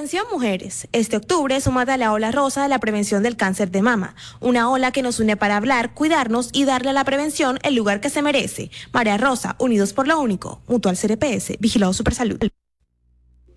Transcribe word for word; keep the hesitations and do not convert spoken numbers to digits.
Atención mujeres, este octubre súmate a la ola rosa de la prevención del cáncer de mama, una ola que nos une para hablar, cuidarnos y darle a la prevención el lugar que se merece. Marea Rosa, unidos por lo único, Mutual C R P S, Vigilado Supersalud.